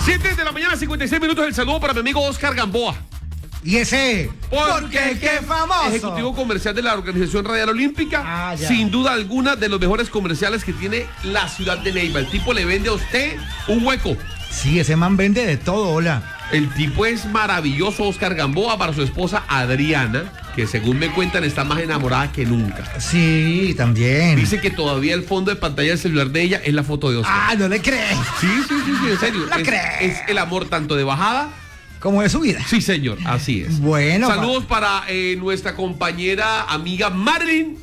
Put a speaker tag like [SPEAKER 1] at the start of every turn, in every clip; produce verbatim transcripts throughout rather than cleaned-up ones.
[SPEAKER 1] siete de la mañana, cincuenta y seis minutos. El saludo para mi amigo Oscar Gamboa.
[SPEAKER 2] Y ese, porque qué famoso.
[SPEAKER 1] Ejecutivo comercial de la Organización Radial Olímpica.
[SPEAKER 2] Ah, ya.
[SPEAKER 1] Sin duda alguna, de los mejores comerciales que tiene la ciudad de Neiva. El tipo le vende a usted un hueco.
[SPEAKER 2] Sí, ese man vende de todo, hola.
[SPEAKER 1] El tipo es maravilloso, Oscar Gamboa, para su esposa Adriana, que según me cuentan está más enamorada que nunca.
[SPEAKER 2] Sí, también.
[SPEAKER 1] Dice que todavía el fondo de pantalla del celular de ella es la foto de Oscar.
[SPEAKER 2] Ah, no le crees.
[SPEAKER 1] Sí, sí, sí, sí, en serio.
[SPEAKER 2] La
[SPEAKER 1] es,
[SPEAKER 2] cree.
[SPEAKER 1] es el amor tanto de bajada.
[SPEAKER 2] Como de su vida.
[SPEAKER 1] Sí, señor, así es.
[SPEAKER 2] Bueno.
[SPEAKER 1] Saludos pa para eh, nuestra compañera amiga Marilyn.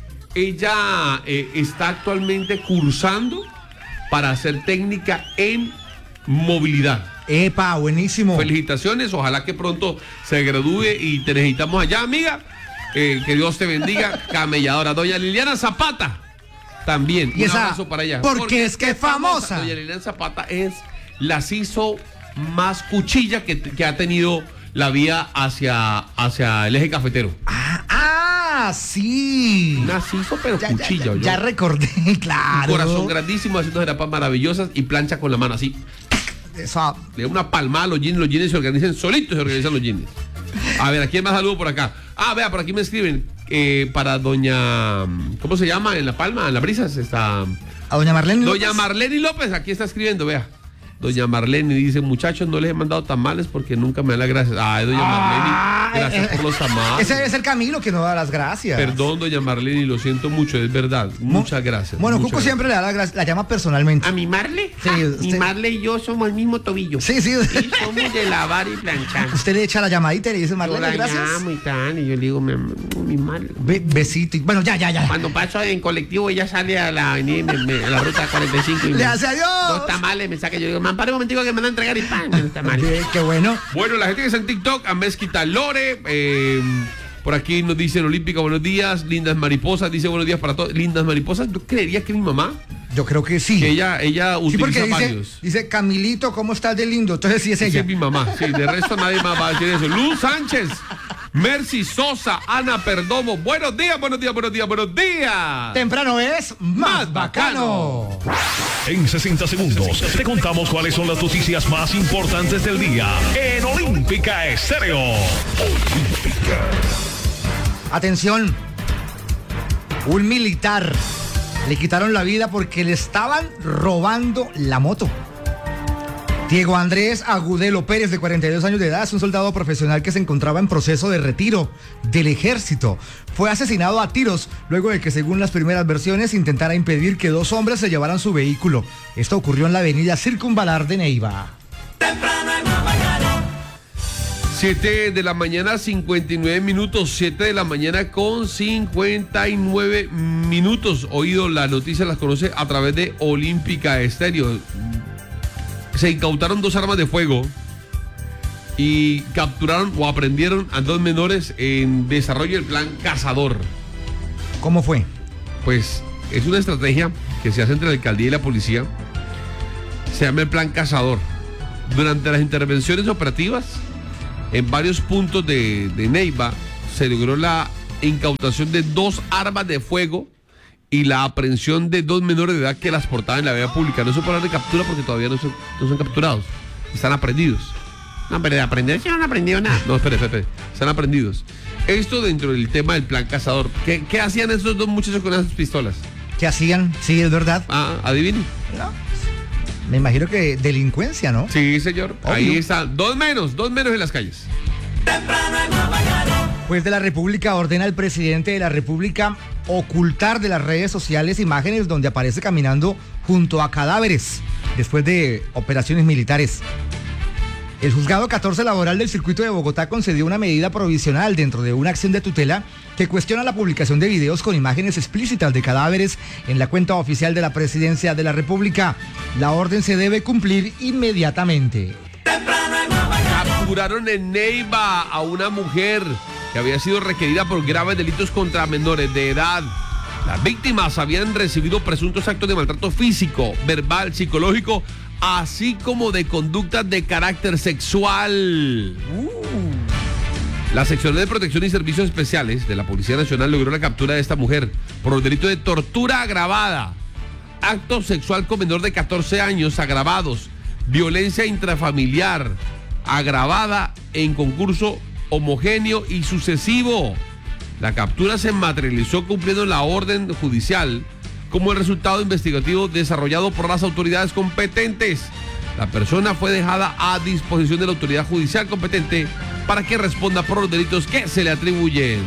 [SPEAKER 1] Ella eh, está actualmente cursando para ser técnica en movilidad.
[SPEAKER 2] Epa, buenísimo.
[SPEAKER 1] Felicitaciones, ojalá que pronto se gradúe y te necesitamos allá, amiga. Eh, que Dios te bendiga, camelladora. Doña Liliana Zapata, también.
[SPEAKER 2] Y
[SPEAKER 1] un
[SPEAKER 2] esa,
[SPEAKER 1] abrazo para ella.
[SPEAKER 2] Porque,
[SPEAKER 1] Porque
[SPEAKER 2] es que es famosa.
[SPEAKER 1] Doña Liliana Zapata es la CISO más cuchilla que, que ha tenido la vía hacia, hacia el eje cafetero.
[SPEAKER 2] Ah, ah, sí.
[SPEAKER 1] Una CISO, pero
[SPEAKER 2] Ya,
[SPEAKER 1] cuchilla.
[SPEAKER 2] ya, ya,
[SPEAKER 1] yo.
[SPEAKER 2] ya recordé, claro.
[SPEAKER 1] Un corazón grandísimo, haciendo jerapas maravillosas y plancha con la mano así.
[SPEAKER 2] Eso.
[SPEAKER 1] Le da una palmada a los jeans, los jeans se organizan solitos, se organizan los jeans. A ver, ¿a quién más saludo por acá? Ah, vea, por aquí me escriben eh, para doña, ¿cómo se llama? En La Palma, en Las Brisas está
[SPEAKER 2] A doña Marlene
[SPEAKER 1] doña
[SPEAKER 2] López.
[SPEAKER 1] Marlene López, aquí está escribiendo, vea. Doña Marlene dice, muchachos, no les he mandado tamales porque nunca me dan las gracias. Ay, doña
[SPEAKER 2] Ah,
[SPEAKER 1] Marlene, gracias
[SPEAKER 2] eh,
[SPEAKER 1] por los tamales.
[SPEAKER 2] Ese es el Camilo que no da las gracias.
[SPEAKER 1] Perdón, doña Marlene, lo siento mucho, es verdad. Muchas gracias.
[SPEAKER 2] Bueno,
[SPEAKER 1] muchas
[SPEAKER 2] Cuco
[SPEAKER 1] gracias.
[SPEAKER 2] siempre le da las gracias, la llama personalmente.
[SPEAKER 1] ¿A mi Marle?
[SPEAKER 2] Sí,
[SPEAKER 1] Ah,
[SPEAKER 2] usted-
[SPEAKER 1] Mi Marle y yo somos el mismo tobillo.
[SPEAKER 2] Sí, sí.
[SPEAKER 1] Y somos de lavar y planchar.
[SPEAKER 2] Usted le echa la llamadita y le dice,
[SPEAKER 1] Yo
[SPEAKER 2] Marlene,
[SPEAKER 1] la
[SPEAKER 2] gracias.
[SPEAKER 1] llamo y tal, y yo le digo, mi, mi Marle.
[SPEAKER 2] Be- besito. y- Bueno, ya, ya, ya.
[SPEAKER 1] Cuando paso en colectivo, ella sale a la avenida, y me- me- a la ruta cuarenta y cinco y
[SPEAKER 2] Le
[SPEAKER 1] me-
[SPEAKER 2] hace adiós.
[SPEAKER 1] dos tamales me saca. Yo digo, man, para un momentico que me van a entregar y pan, los tamales.
[SPEAKER 2] Bien, qué bueno.
[SPEAKER 1] Bueno, la gente que está en TikTok, a Mezquita Lore, eh, por aquí nos dicen Olímpica, buenos días, lindas mariposas, dice buenos días para todos, lindas mariposas. Yo creería que mi mamá,
[SPEAKER 2] Yo creo que sí.
[SPEAKER 1] que ella, ella
[SPEAKER 2] Sí, porque
[SPEAKER 1] utiliza
[SPEAKER 2] dice,
[SPEAKER 1] varios.
[SPEAKER 2] dice, Camilito, ¿cómo estás de lindo? Entonces sí es
[SPEAKER 1] Esa
[SPEAKER 2] ella.
[SPEAKER 1] es mi mamá, sí, de resto nadie más va a decir eso. Luz Sánchez, Mercy Sosa, Ana Perdomo, buenos días, buenos días, buenos días, buenos días.
[SPEAKER 2] Temprano es más,
[SPEAKER 1] Más
[SPEAKER 2] bacano.
[SPEAKER 3] En sesenta segundos te contamos cuáles son las noticias más importantes del día en Olímpica Estéreo. Olímpica.
[SPEAKER 2] Atención. Un militar le quitaron la vida porque le estaban robando la moto. Diego Andrés Agudelo Pérez, de cuarenta y dos años de edad, es un soldado profesional que se encontraba en proceso de retiro del ejército. Fue asesinado a tiros luego de que, según las primeras versiones, intentara impedir que dos hombres se llevaran su vehículo. Esto ocurrió en la avenida Circunvalar de Neiva.
[SPEAKER 1] siete de la mañana, cincuenta y nueve minutos. siete de la mañana con cincuenta y nueve minutos. Oído, la noticia las conoce a través de Olímpica Estéreo. Se incautaron dos armas de fuego y capturaron o aprendieron a dos menores en desarrollo del plan Cazador.
[SPEAKER 2] ¿Cómo fue?
[SPEAKER 1] Pues es una estrategia que se hace entre la alcaldía y la policía. Se llama el plan Cazador. Durante las intervenciones operativas en varios puntos de, de Neiva se logró la incautación de dos armas de fuego y la aprehensión de dos menores de edad que las portaban en la vía pública. No se puede hablar de captura porque todavía no son, no son capturados. Están aprendidos. No, pero de aprender si no han aprendido nada. No, espere, espere, espere. Están aprendidos. Esto dentro del tema del plan Cazador. ¿Qué, qué hacían esos dos muchachos con esas pistolas?
[SPEAKER 2] ¿Qué hacían? Sí, es verdad.
[SPEAKER 1] Ah, adivinen.
[SPEAKER 2] No. Me imagino que delincuencia, ¿no?
[SPEAKER 1] Sí, señor.
[SPEAKER 2] Obvio.
[SPEAKER 1] Ahí están. Dos menos, dos menos en las calles.
[SPEAKER 2] Juez de la República ordena al presidente de la República ocultar de las redes sociales imágenes donde aparece caminando junto a cadáveres después de operaciones militares. El juzgado catorce laboral del circuito de Bogotá concedió una medida provisional dentro de una acción de tutela que cuestiona la publicación de videos con imágenes explícitas de cadáveres en la cuenta oficial de la Presidencia de la República. La orden se debe cumplir inmediatamente.
[SPEAKER 1] Capturaron en Neiva a una mujer que había sido requerida por graves delitos contra menores de edad. Las víctimas habían recibido presuntos actos de maltrato físico, verbal, psicológico, así como de conductas de carácter sexual. Uh. La sección de protección y servicios especiales de la Policía Nacional logró la captura de esta mujer por el delito de tortura agravada, acto sexual con menor de catorce años agravados, violencia intrafamiliar agravada en concurso homogéneo y sucesivo. La captura se materializó cumpliendo la orden judicial como el resultado investigativo desarrollado por las autoridades competentes. La persona fue dejada a disposición de la autoridad judicial competente para que responda por los delitos que se le atribuyen.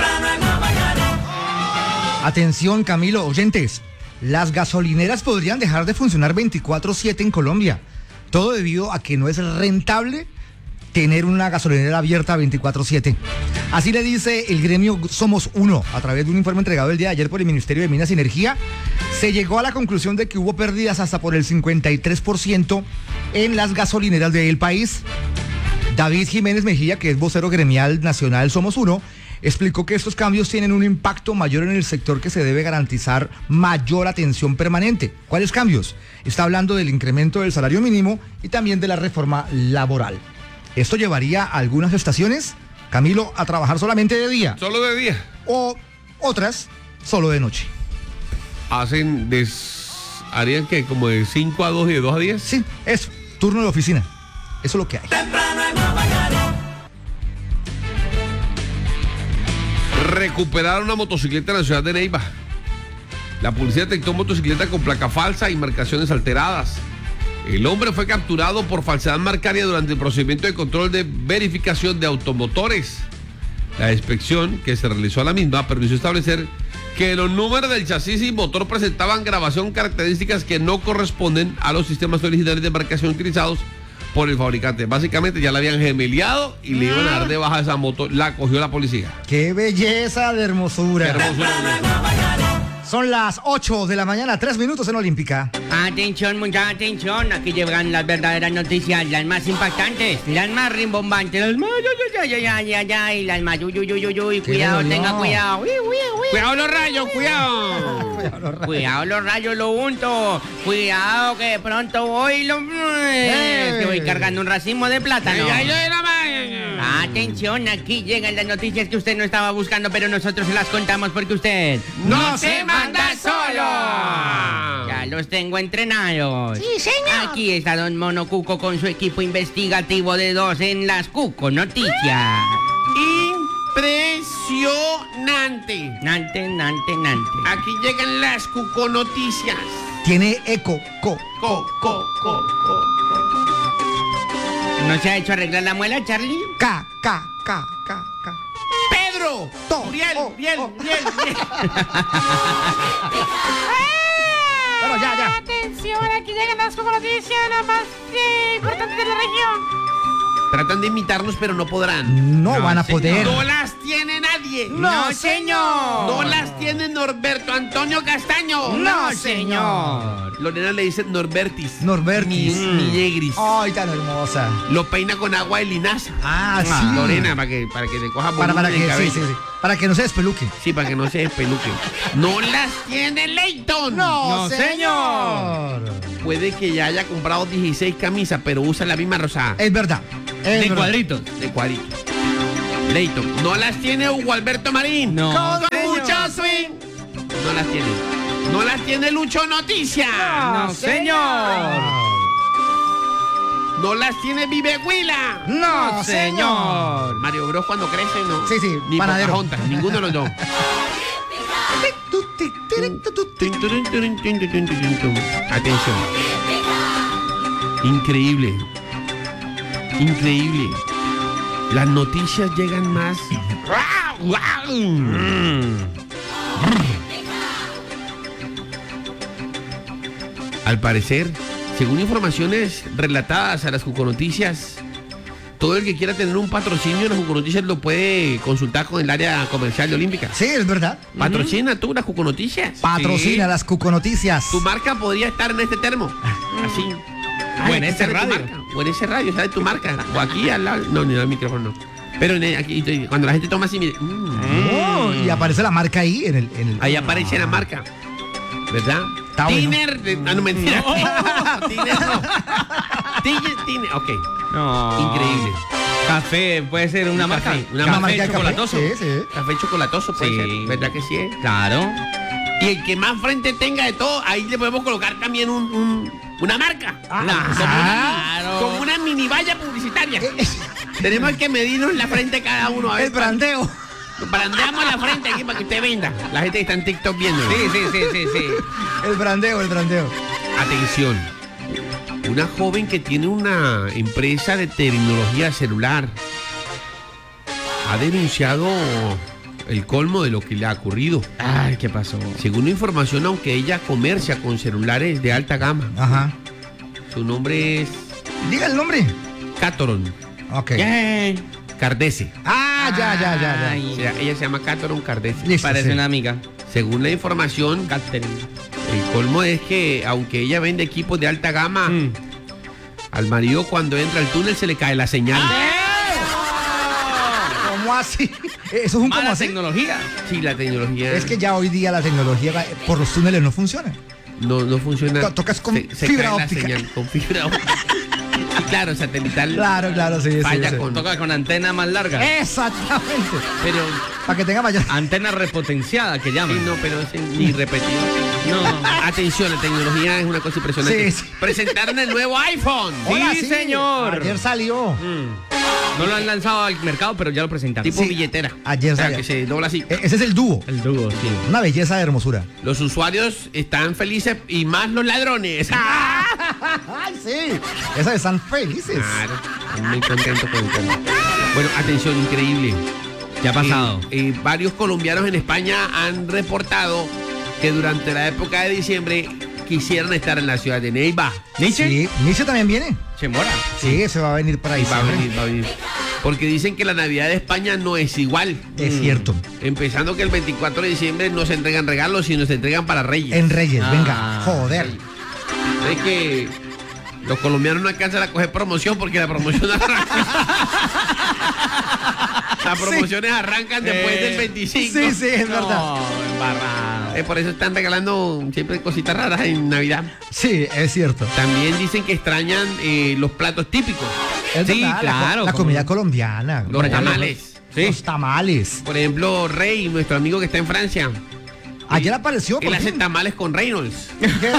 [SPEAKER 2] Atención, Camilo, oyentes. Las gasolineras podrían dejar de funcionar veinticuatro siete en Colombia. Todo debido a que no es rentable tener una gasolinera abierta veinticuatro siete. Así le dice el gremio Somos Uno. A través de un informe entregado el día de ayer por el Ministerio de Minas y Energía, se llegó a la conclusión de que hubo pérdidas hasta por el cincuenta y tres por ciento en las gasolineras del país. David Jiménez Mejía, que es vocero gremial nacional Somos Uno, explicó que estos cambios tienen un impacto mayor en el sector, que se debe garantizar mayor atención permanente. ¿Cuáles cambios? Está hablando del incremento del salario mínimo y también de la reforma laboral. Esto llevaría a algunas estaciones, Camilo, a trabajar solamente de día.
[SPEAKER 1] Solo de día.
[SPEAKER 2] O otras solo de noche.
[SPEAKER 1] Hacen, des... harían que como de cinco a dos y de dos a diez.
[SPEAKER 2] Sí, eso, turno de oficina. Eso es lo que hay.
[SPEAKER 1] Recuperaron una motocicleta en la ciudad de Neiva. La policía detectó motocicleta con placa falsa y marcaciones alteradas. El hombre fue capturado por falsedad marcaria durante el procedimiento de control de verificación de automotores. La inspección que se realizó a la misma permitió establecer que los números del chasis y motor presentaban grabación características que no corresponden a los sistemas originales de marcación utilizados por el fabricante. Básicamente ya la habían gemeleado y le iban a dar de baja esa moto. La cogió la policía.
[SPEAKER 2] ¡Qué belleza de hermosura!
[SPEAKER 1] Qué hermosura.
[SPEAKER 2] Son las ocho de la mañana, tres minutos en Olímpica.
[SPEAKER 4] Atención, mucha atención. Aquí llegan las verdaderas noticias, las más impactantes, las más rimbombantes, las más ay, ay, ay, ay, ay, las más uy, uy, uy, uy, uy. Cuidado,
[SPEAKER 2] no,
[SPEAKER 4] tenga
[SPEAKER 2] no.
[SPEAKER 4] cuidado. Uy, uy, uy.
[SPEAKER 1] Cuidado los rayos, cuidado.
[SPEAKER 2] Cuidado los rayos.
[SPEAKER 4] Cuidado los rayos, lo unto. Cuidado que de pronto voy lo
[SPEAKER 2] ¡Eh!
[SPEAKER 4] que voy cargando un racimo de plátano.
[SPEAKER 1] Ay, ay, ay, ay.
[SPEAKER 4] Atención, aquí llegan las noticias que usted no estaba buscando, pero nosotros se las contamos porque usted
[SPEAKER 1] ¡No se manda
[SPEAKER 4] solo! Ya los tengo entrenados.
[SPEAKER 5] Sí, señor.
[SPEAKER 4] Aquí está Don Mono Cuco con su equipo investigativo de dos en las Cuco Noticias.
[SPEAKER 1] Impresionante.
[SPEAKER 4] Nante, nante, nante.
[SPEAKER 1] Aquí llegan las Cuco Noticias.
[SPEAKER 2] Tiene eco, co.
[SPEAKER 1] Co, co, co, co.
[SPEAKER 4] ¿No se ha hecho arreglar la muela, Charlie?
[SPEAKER 2] Ca, ca, ca, ca, ca.
[SPEAKER 1] Pedro.
[SPEAKER 2] To,
[SPEAKER 1] Uriel,
[SPEAKER 2] oh,
[SPEAKER 1] Uriel,
[SPEAKER 2] oh.
[SPEAKER 1] Uriel, Uriel.
[SPEAKER 2] Bueno, ya, ya.
[SPEAKER 5] Atención, aquí llegan las Cuco Noticias, las más eh, importantes de la región.
[SPEAKER 1] Tratan de imitarnos, pero no podrán.
[SPEAKER 2] No,
[SPEAKER 4] No,
[SPEAKER 2] van a
[SPEAKER 4] señor.
[SPEAKER 2] poder.
[SPEAKER 1] No las tiene nadie.
[SPEAKER 4] No, señor.
[SPEAKER 1] No las tiene Norberto Antonio Castaño.
[SPEAKER 4] No, señor.
[SPEAKER 1] Lorena le dice Norbertis.
[SPEAKER 2] Norbertis.
[SPEAKER 1] Ni, ni Yegris.
[SPEAKER 2] Ay, tan hermosa.
[SPEAKER 1] Lo peina con agua de linaza.
[SPEAKER 2] Ah,
[SPEAKER 1] Ah,
[SPEAKER 2] sí.
[SPEAKER 1] Lorena, para que, para que le coja
[SPEAKER 2] Para, para
[SPEAKER 1] volumen de
[SPEAKER 2] que, sí,
[SPEAKER 1] cabello.
[SPEAKER 2] sí, sí. Para que no se despeluque.
[SPEAKER 1] Sí, para que no se despeluque. No las tiene Leighton.
[SPEAKER 4] No, señor.
[SPEAKER 1] Puede que ya haya comprado dieciséis camisas, pero usa la misma rosada.
[SPEAKER 2] Es verdad. Es
[SPEAKER 4] De
[SPEAKER 2] verdad.
[SPEAKER 4] cuadritos.
[SPEAKER 1] De cuadrito. Leighton. No las tiene Hugo Alberto Marín.
[SPEAKER 4] No,
[SPEAKER 1] Con
[SPEAKER 4] señor.
[SPEAKER 1] mucho swing. No las tiene. No las tiene Lucho Noticias.
[SPEAKER 4] No, señor.
[SPEAKER 1] No las tiene Vive Huila.
[SPEAKER 4] No, señor.
[SPEAKER 1] Mario Bros cuando crece, no.
[SPEAKER 2] Sí, sí,
[SPEAKER 1] Ni
[SPEAKER 2] panadero.
[SPEAKER 1] Pocahontas, ninguno de los dos. Atención. Increíble. Increíble. Las noticias llegan más. Al parecer, según informaciones relatadas a las Cuco Noticias, todo el que quiera tener un patrocinio en las Cuco Noticias lo puede consultar con el área comercial de Olímpica.
[SPEAKER 2] Sí, es verdad.
[SPEAKER 1] Patrocina tú las Cuco Noticias.
[SPEAKER 2] Patrocina
[SPEAKER 1] Sí.
[SPEAKER 2] las Cuco Noticias.
[SPEAKER 1] Tu marca podría estar en este termo. Así.
[SPEAKER 4] O en
[SPEAKER 1] aquí
[SPEAKER 4] este
[SPEAKER 1] sale tu
[SPEAKER 4] radio.
[SPEAKER 1] marca. O en ese radio, sale tu marca. O aquí al lado. No, ni al micrófono, no. Pero en el- aquí, cuando la gente toma así, mire. mm,
[SPEAKER 2] Oh, y aparece la marca ahí en el. En el
[SPEAKER 1] ahí aparece la marca. ¿Verdad?
[SPEAKER 2] Está bueno.
[SPEAKER 1] Tiner. de- Ah, no, mentira. Tiner no. Tiner, Tiner. Ok.
[SPEAKER 4] No.
[SPEAKER 1] Increíble.
[SPEAKER 4] Café, puede ser una
[SPEAKER 1] Un
[SPEAKER 4] marca.
[SPEAKER 1] café, una
[SPEAKER 2] Una
[SPEAKER 1] marca
[SPEAKER 2] marca de café.
[SPEAKER 4] chocolatoso.
[SPEAKER 2] Sí, sí.
[SPEAKER 1] Café chocolatoso puede
[SPEAKER 4] Sí.
[SPEAKER 1] ser. ¿Verdad que sí es?
[SPEAKER 4] Claro.
[SPEAKER 1] Y el que más frente tenga de todo, ahí le podemos colocar también un, un, una marca.
[SPEAKER 2] Ah,
[SPEAKER 1] Como,
[SPEAKER 4] claro.
[SPEAKER 1] una, como una mini valla publicitaria. Tenemos que medirnos la frente cada uno. A ver,
[SPEAKER 2] El brandeo.
[SPEAKER 1] brandeamos la frente aquí para que usted venda. La gente que está en TikTok viendo.
[SPEAKER 4] Sí, sí, sí, sí, sí.
[SPEAKER 2] El brandeo, el brandeo.
[SPEAKER 1] Atención. Una joven que tiene una empresa de tecnología celular ha denunciado el colmo de lo que le ha ocurrido.
[SPEAKER 4] Ay, ¿qué pasó?
[SPEAKER 1] Según la información, aunque ella comercia con celulares de alta gama,
[SPEAKER 2] Ajá.
[SPEAKER 1] su nombre es
[SPEAKER 2] Diga el nombre.
[SPEAKER 1] Catoron
[SPEAKER 2] Ok.
[SPEAKER 4] ¿Qué?
[SPEAKER 1] Cardese.
[SPEAKER 2] Ah, ya, ya, ya, ya.
[SPEAKER 4] Ay,
[SPEAKER 1] O sea, ella se llama Catoron Cardese.
[SPEAKER 2] Listo,
[SPEAKER 4] Parece
[SPEAKER 2] sí.
[SPEAKER 4] una amiga.
[SPEAKER 1] Según la información,
[SPEAKER 4] Catherine.
[SPEAKER 1] el colmo es que aunque ella vende equipos de alta gama,
[SPEAKER 4] Mm.
[SPEAKER 1] al marido cuando entra al túnel se le cae la señal.
[SPEAKER 2] ¿Cómo así? Eso es un
[SPEAKER 4] Mala
[SPEAKER 2] cómo así.
[SPEAKER 4] tecnología.
[SPEAKER 1] Sí, la tecnología
[SPEAKER 2] Es que ya hoy día la tecnología va- por los túneles no funciona.
[SPEAKER 1] no, no funciona.
[SPEAKER 2] To- tocas con
[SPEAKER 1] se, se
[SPEAKER 2] fibra
[SPEAKER 1] cae la
[SPEAKER 2] óptica.
[SPEAKER 1] señal, con fibra óptica. Y claro, satelital.
[SPEAKER 2] Claro, claro, sí, sí,
[SPEAKER 1] Falla
[SPEAKER 2] sí.
[SPEAKER 1] con-
[SPEAKER 4] Toca con antena más larga.
[SPEAKER 2] Exactamente.
[SPEAKER 1] Pero
[SPEAKER 2] Para que tenga mayor.
[SPEAKER 4] Antena repotenciada que llaman.
[SPEAKER 1] sí, no, pero es ni repetido.
[SPEAKER 4] No.
[SPEAKER 1] Atención, la tecnología es una cosa impresionante.
[SPEAKER 2] Sí, sí.
[SPEAKER 1] Presentaron el nuevo iPhone.
[SPEAKER 2] Hola,
[SPEAKER 4] sí, señor.
[SPEAKER 2] Ayer salió.
[SPEAKER 4] Mm. No lo han lanzado al mercado, pero ya lo presentaron.
[SPEAKER 1] Tipo
[SPEAKER 2] Sí,
[SPEAKER 1] billetera.
[SPEAKER 2] ayer
[SPEAKER 1] O sea,
[SPEAKER 2] salió.
[SPEAKER 1] que se dobla así.
[SPEAKER 2] E- Ese es el dúo.
[SPEAKER 4] El dúo, sí.
[SPEAKER 2] Una belleza de hermosura.
[SPEAKER 1] Los usuarios están felices y más los ladrones.
[SPEAKER 2] Ay, sí. Esas están felices.
[SPEAKER 1] Claro, estoy muy contento con el cambio. Bueno, atención, increíble.
[SPEAKER 4] ¿Qué ha pasado?
[SPEAKER 1] Eh, eh, varios colombianos en España han reportado que durante la época de diciembre quisieran estar en la ciudad de Neiva.
[SPEAKER 4] ¿Nietzsche?
[SPEAKER 2] Sí, Nietzsche también viene.
[SPEAKER 4] Chemora.
[SPEAKER 2] Sí, se va a venir para ahí.
[SPEAKER 1] Y va a venir, va a venir. Porque dicen que la Navidad de España no es igual.
[SPEAKER 2] Es cierto.
[SPEAKER 1] Empezando que el veinticuatro de diciembre no se entregan regalos, sino se entregan para Reyes.
[SPEAKER 2] En Reyes,
[SPEAKER 4] Ah,
[SPEAKER 2] venga. Joder.
[SPEAKER 1] Es que los colombianos no alcanzan a coger promoción porque la promoción arranca. Las promociones arrancan después
[SPEAKER 4] Eh,
[SPEAKER 1] del veinticinco.
[SPEAKER 2] Sí, sí, es verdad.
[SPEAKER 4] No, embarrado.
[SPEAKER 1] Eh, por eso están regalando siempre cositas raras en Navidad.
[SPEAKER 2] Sí, es cierto.
[SPEAKER 1] También dicen que extrañan eh, los platos típicos.
[SPEAKER 2] Es
[SPEAKER 4] Sí,
[SPEAKER 2] verdad, la co-
[SPEAKER 4] claro,
[SPEAKER 2] La,
[SPEAKER 4] como-
[SPEAKER 2] comida colombiana.
[SPEAKER 1] Los
[SPEAKER 4] allá
[SPEAKER 1] tamales.
[SPEAKER 4] Sí.
[SPEAKER 2] Los tamales.
[SPEAKER 1] Por ejemplo, Rey, nuestro amigo que está en Francia.
[SPEAKER 2] Ayer apareció.
[SPEAKER 1] Él
[SPEAKER 2] por
[SPEAKER 1] hace
[SPEAKER 2] fin.
[SPEAKER 1] tamales con Reynolds.
[SPEAKER 2] ¿Qué?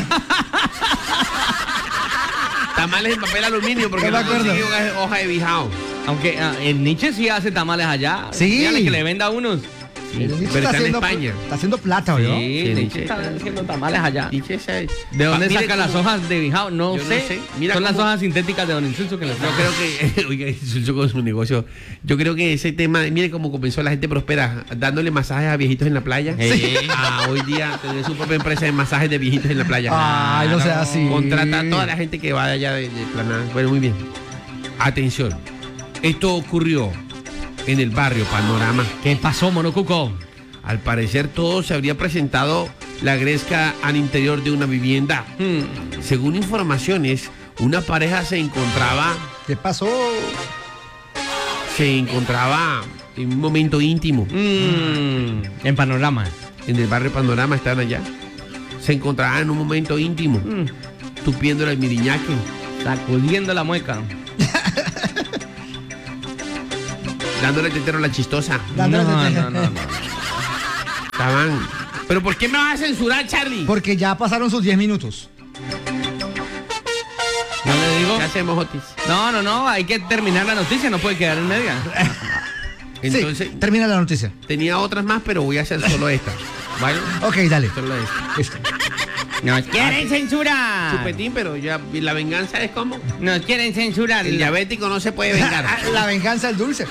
[SPEAKER 1] Tamales en papel aluminio porque
[SPEAKER 2] No me
[SPEAKER 1] no
[SPEAKER 2] acuerdo.
[SPEAKER 1] consigue hoja, hoja de bijao.
[SPEAKER 4] Aunque ah, el Nietzsche sí hace tamales allá.
[SPEAKER 2] Sí.
[SPEAKER 4] Dígale que le venda unos.
[SPEAKER 2] El Nietzsche
[SPEAKER 1] pero está en
[SPEAKER 2] haciendo,
[SPEAKER 1] España.
[SPEAKER 2] Está haciendo plata, ¿no?
[SPEAKER 4] Sí,
[SPEAKER 1] Sí,
[SPEAKER 4] Nietzsche
[SPEAKER 1] Nietzsche
[SPEAKER 4] está
[SPEAKER 1] está-
[SPEAKER 4] haciendo tamales allá.
[SPEAKER 1] Dice ese-
[SPEAKER 4] ¿De dónde
[SPEAKER 1] Pa- mire
[SPEAKER 4] saca las
[SPEAKER 1] cómo-
[SPEAKER 4] hojas de bijao? No
[SPEAKER 1] Yo no
[SPEAKER 4] sé.
[SPEAKER 1] sé. Mira
[SPEAKER 4] Son las
[SPEAKER 1] cómo-
[SPEAKER 4] hojas sintéticas de Don Insulso que les
[SPEAKER 1] Yo creo que, oiga, Insulso con su negocio. Yo creo que ese tema, mire cómo comenzó la gente próspera, dándole masajes a viejitos en la playa.
[SPEAKER 4] Sí.
[SPEAKER 1] A hoy día tener su propia empresa de masajes de viejitos en la playa.
[SPEAKER 2] Ay, no sea así.
[SPEAKER 1] Contrata a toda la gente que va de allá de, de Planada. Bueno, muy bien. Atención. Esto ocurrió en el barrio Panorama.
[SPEAKER 4] ¿Qué pasó, Monocuco?
[SPEAKER 1] Al parecer todo se habría presentado la gresca al interior de una vivienda.
[SPEAKER 4] Hmm.
[SPEAKER 1] Según informaciones, una pareja se encontraba,
[SPEAKER 2] ¿Qué pasó?
[SPEAKER 1] se encontraba en un momento íntimo.
[SPEAKER 4] Mm, en panorama.
[SPEAKER 1] En el barrio Panorama estaban allá. Se encontraban en un momento íntimo,
[SPEAKER 4] Mm,
[SPEAKER 1] tupiéndole el miriñaque.
[SPEAKER 4] sacudiendo la mueca.
[SPEAKER 1] Dándole el tetero a la chistosa.
[SPEAKER 2] Dándole
[SPEAKER 4] no,
[SPEAKER 2] tetero.
[SPEAKER 4] no, no, no.
[SPEAKER 1] Estaban. ¿Pero por qué me vas a censurar, Charlie?
[SPEAKER 2] Porque ya pasaron sus diez minutos.
[SPEAKER 4] ¿No le digo?
[SPEAKER 1] ¿Qué hacemos, Otis?
[SPEAKER 4] No, no, no, hay que terminar la noticia, no puede quedar en media.
[SPEAKER 1] Entonces,
[SPEAKER 2] Sí, termina la noticia.
[SPEAKER 1] tenía otras más, pero voy a hacer solo esta. ¿Vale?
[SPEAKER 2] Ok, dale.
[SPEAKER 1] Solo esta.
[SPEAKER 2] Listo.
[SPEAKER 4] Nos quieren censurar.
[SPEAKER 1] Chupetín, pero ya la venganza es como.
[SPEAKER 4] Nos quieren censurar.
[SPEAKER 1] El diabético no se puede vengar.
[SPEAKER 2] La venganza es dulce.